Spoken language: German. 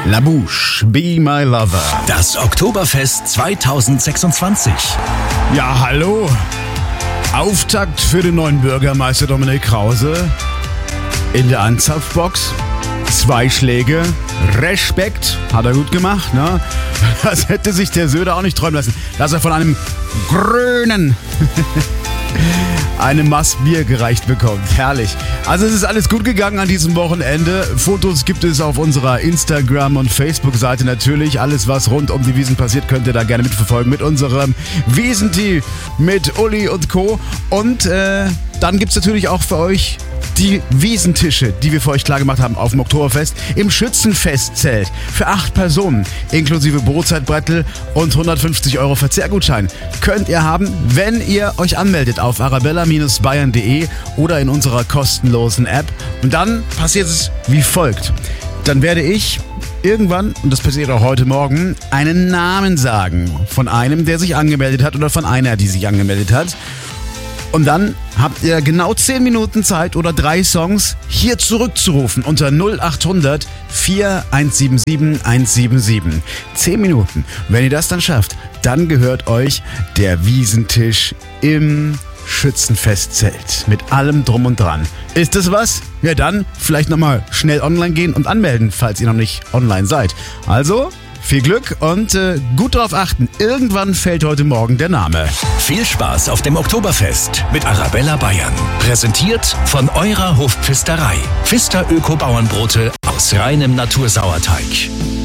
La Bouche, Be My Lover. Das Oktoberfest 2026. Ja, hallo. Auftakt für den neuen Bürgermeister Dominik Krause. In der Anzapfbox. 2 Schläge. Respekt. Hat er gut gemacht, ne? Das hätte sich der Söder auch nicht träumen lassen. Dass er von einem Grünen eine Maß Bier gereicht bekommt. Herrlich. Also es ist alles gut gegangen an diesem Wochenende. Fotos gibt es auf unserer Instagram- und Facebook-Seite natürlich. Alles, was rund um die Wiesn passiert, könnt ihr da gerne mitverfolgen mit unserem Wiesentee mit Uli und Co. Und dann gibt es natürlich auch für euch die Wiesentische, die wir für euch klar gemacht haben auf dem Oktoberfest im Schützenfestzelt für 8 Personen, inklusive Brotzeitbrettel und 150 € Verzehrgutschein. Könnt ihr haben, wenn ihr euch anmeldet auf arabella-bayern.de oder in unserer kostenlosen App. Und dann passiert es wie folgt. Dann werde ich irgendwann, und das passiert auch heute Morgen, einen Namen sagen von einem, der sich angemeldet hat oder von einer, die sich angemeldet hat. Und dann habt ihr genau 10 Minuten Zeit oder 3 Songs hier zurückzurufen unter 0800 4177 177. 10 Minuten. Wenn ihr das dann schafft, dann gehört euch der Wiesentisch im Schützenfestzelt. Mit allem drum und dran. Ist das was? Ja, dann vielleicht nochmal schnell online gehen und anmelden, falls ihr noch nicht online seid. Also viel Glück und gut darauf achten. Irgendwann fällt heute Morgen der Name. Viel Spaß auf dem Oktoberfest mit Arabella Bayern. Präsentiert von eurer Hofpfisterei. Pfister Öko-Bauernbrote aus reinem Natursauerteig.